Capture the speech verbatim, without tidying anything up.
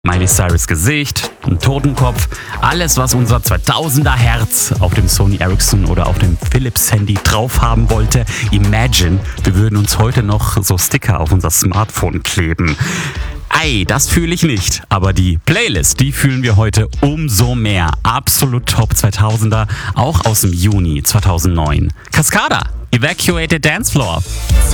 Miley Cyrus Gesicht, ein Totenkopf, alles was unser zweitausender Herz auf dem Sony Ericsson oder auf dem Philips Handy drauf haben wollte. Imagine, wir würden uns heute noch so Sticker auf unser Smartphone kleben. Ei, das fühle ich nicht. Aber die Playlist, die fühlen wir heute umso mehr. Absolut Top zweitausender, auch aus dem Juni zweitausendneun. Cascada, Evacuated Dance Floor.